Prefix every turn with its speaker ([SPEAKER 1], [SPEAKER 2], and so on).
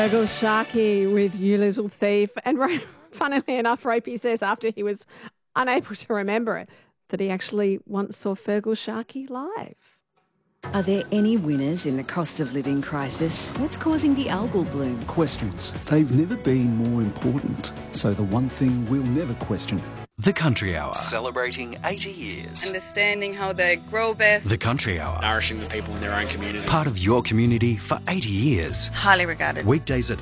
[SPEAKER 1] Fergal Sharkey with You Little Thief. And funnily enough, Ropey says after he was unable to remember it, that he actually once saw Fergal Sharkey live.
[SPEAKER 2] Are there any winners in the cost of living crisis? What's causing the algal bloom?
[SPEAKER 3] Questions. They've never been more important. So the one thing we'll never question.
[SPEAKER 4] The Country Hour. Celebrating 80 years.
[SPEAKER 5] Understanding how they grow best.
[SPEAKER 4] The Country Hour.
[SPEAKER 6] Nourishing the people in their own community.
[SPEAKER 4] Part of your community for 80 years.
[SPEAKER 5] Highly regarded.
[SPEAKER 4] Weekdays at